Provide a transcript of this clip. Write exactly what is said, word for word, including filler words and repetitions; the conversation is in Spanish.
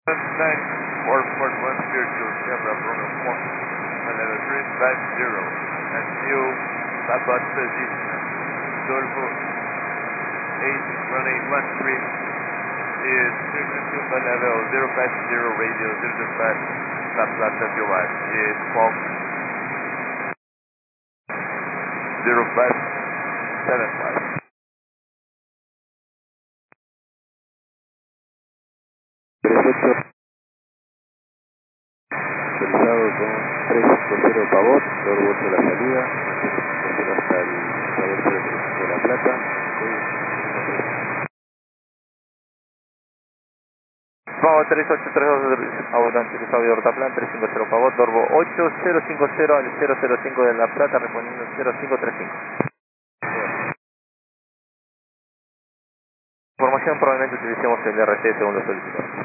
nine four four one zero two, Sierra Bravo four, level three five zero, and new Papa position, Turbo eight running one three, is frequency by level zero five zero, radio zero zero five, La Plata V O I, is Fox zero five seven five. Autorizado con tres cinco cero Pavot, Lord ocho la salida, mantiene hasta el Tower cero tres cinco de La Plata. Pavot tres ocho tres dos, abundante, utilizado de Hortaplan, tres cinco cero Pavot, Dorbo ocho cero cinco cero al cero cero cinco de La Plata, respondiendo cero cinco tres cinco. Información, probablemente utilicemos el R T según lo solicitado.